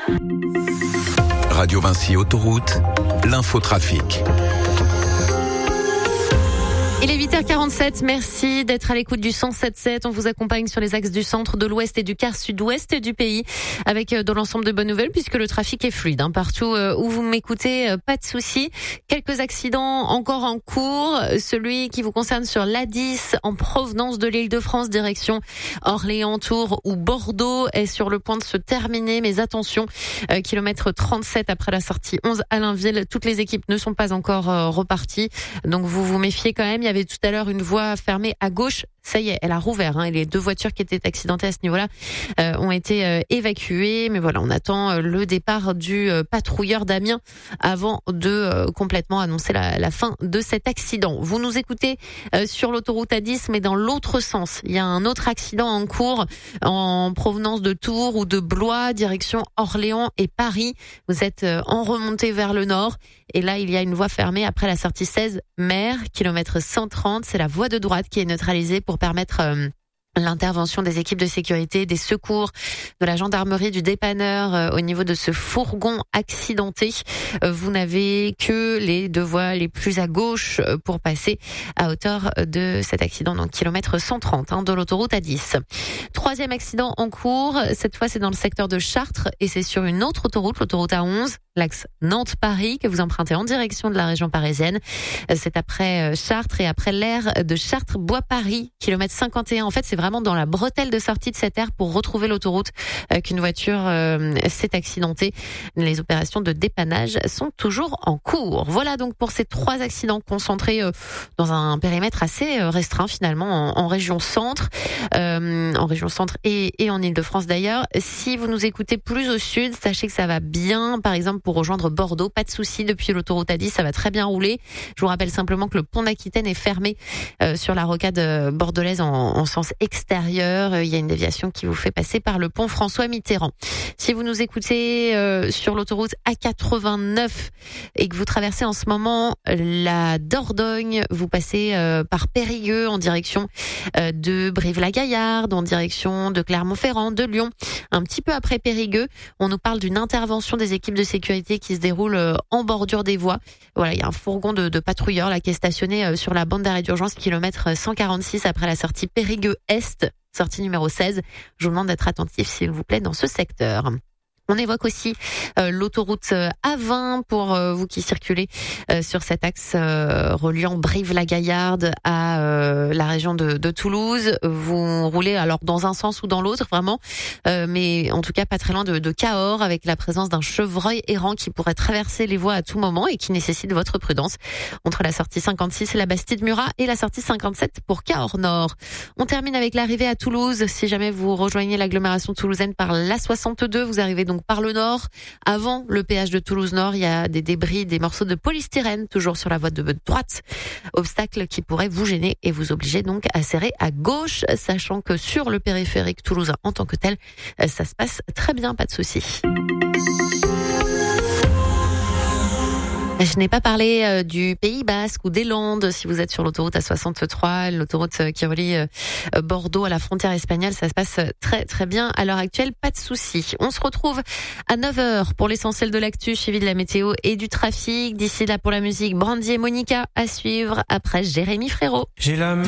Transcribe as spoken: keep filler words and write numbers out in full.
Radio Vinci Autoroute, l'infotrafic. Il est huit heures quarante-sept, merci d'être à l'écoute du cent sept sept. On vous accompagne sur les axes du centre, de l'ouest et du quart sud-ouest du pays avec dans l'ensemble de bonnes nouvelles puisque le trafic est fluide. Hein. Partout où vous m'écoutez, pas de soucis. Quelques accidents encore en cours. Celui qui vous concerne sur l'A dix en provenance de l'Île-de-France, direction Orléans, Tours ou Bordeaux est sur le point de se terminer. Mais attention, euh, kilomètre trente-sept après la sortie onze Allainville, toutes les équipes ne sont pas encore euh, reparties. Donc vous vous méfiez quand même. Il y avait tout à l'heure une voie fermée à gauche. Ça y est, elle a rouvert. Hein, et les deux voitures qui étaient accidentées à ce niveau-là euh, ont été euh, évacuées. Mais voilà, on attend euh, le départ du euh, patrouilleur d'Amiens avant de euh, complètement annoncer la, la fin de cet accident. Vous nous écoutez euh, sur l'autoroute A dix, mais dans l'autre sens. Il y a un autre accident en cours en provenance de Tours ou de Blois, direction Orléans et Paris. Vous êtes euh, en remontée vers le nord. Et là, il y a une voie fermée après la sortie seize Mer, kilomètre cent trente. C'est la voie de droite qui est neutralisée pour permettre euh, l'intervention des équipes de sécurité, des secours, de la gendarmerie, du dépanneur euh, au niveau de ce fourgon accidenté. Euh, vous n'avez que les deux voies les plus à gauche euh, pour passer à hauteur de cet accident, donc kilomètre cent trente hein, de l'autoroute A dix. Troisième accident en cours, cette fois c'est dans le secteur de Chartres et c'est sur une autre autoroute, l'autoroute A onze, l'axe Nantes-Paris que vous empruntez en direction de la région parisienne. C'est après Chartres et après l'aire de Chartres-Bois-Paris, kilomètre cinquante et un. En fait, c'est vraiment dans la bretelle de sortie de cette aire pour retrouver l'autoroute euh, qu'une voiture euh, s'est accidentée. Les opérations de dépannage sont toujours en cours. Voilà donc pour ces trois accidents concentrés euh, dans un périmètre assez euh, restreint finalement en, en région centre, euh, en région centre et, et en Île-de-France d'ailleurs. Si vous nous écoutez plus au sud, sachez que ça va bien. Par exemple, pour rejoindre Bordeaux, pas de souci depuis l'autoroute A dix, ça va très bien rouler. Je vous rappelle simplement que le pont d'Aquitaine est fermé euh, sur la rocade bordelaise en, en sens extérieur. Il y a une déviation qui vous fait passer par le pont François Mitterrand. Si vous nous écoutez euh, sur l'autoroute A quatre-vingt-neuf et que vous traversez en ce moment la Dordogne, vous passez euh, par Périgueux en direction euh, de Brive-la-Gaillarde, en direction de Clermont-Ferrand, de Lyon. Un petit peu après Périgueux, on nous parle d'une intervention des équipes de sécurité qui se déroule euh, en bordure des voies. Voilà, il y a un fourgon de, de patrouilleurs là qui est stationné euh, sur la bande d'arrêt d'urgence kilomètre cent quarante-six après la sortie Périgueux-Est, sortie numéro seize. Je vous demande d'être attentif s'il vous plaît dans ce secteur. On évoque aussi euh, l'autoroute A vingt pour euh, vous qui circulez euh, sur cet axe euh, reliant Brive-la-Gaillarde à euh, la région de, de Toulouse. Vous roulez alors dans un sens ou dans l'autre vraiment, euh, mais en tout cas pas très loin de, de Cahors avec la présence d'un chevreuil errant qui pourrait traverser les voies à tout moment et qui nécessite votre prudence. Entre la sortie cinquante-six et la Bastide-Murat et la sortie cinquante-sept pour Cahors Nord. On termine avec l'arrivée à Toulouse. Si jamais vous rejoignez l'agglomération toulousaine par l'A soixante-deux, vous arrivez donc par le nord. Avant le péage de Toulouse-Nord, il y a des débris, des morceaux de polystyrène toujours sur la voie de droite. Obstacle qui pourrait vous gêner et vous obliger donc à serrer à gauche, sachant que sur le périphérique toulousain en tant que tel, ça se passe très bien, pas de souci. Je n'ai pas parlé euh, du Pays Basque ou des Landes. Si vous êtes sur l'autoroute A soixante-trois, l'autoroute euh, qui relie euh, Bordeaux à la frontière espagnole, ça se passe très très bien à l'heure actuelle, pas de souci. On se retrouve à neuf heures pour l'essentiel de l'actu, suivi de la météo et du trafic. D'ici là pour la musique, Brandy et Monica à suivre après Jérémy Frérot. J'ai la main